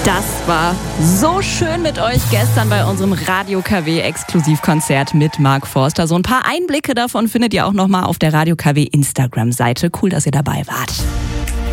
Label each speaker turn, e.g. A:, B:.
A: Das war so schön mit euch gestern bei unserem Radio KW Exklusivkonzert mit Mark Forster. So ein paar Einblicke davon findet ihr auch nochmal auf der Radio KW Instagram-Seite. Cool, dass ihr dabei wart.